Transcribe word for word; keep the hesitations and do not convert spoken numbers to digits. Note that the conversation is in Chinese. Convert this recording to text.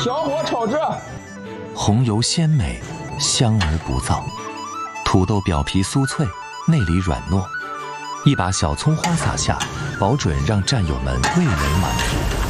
小火炒制。 红油鲜美，香而不燥。土豆表皮酥脆，内里软糯。一把小葱花撒下，保准让战友们味蕾满足。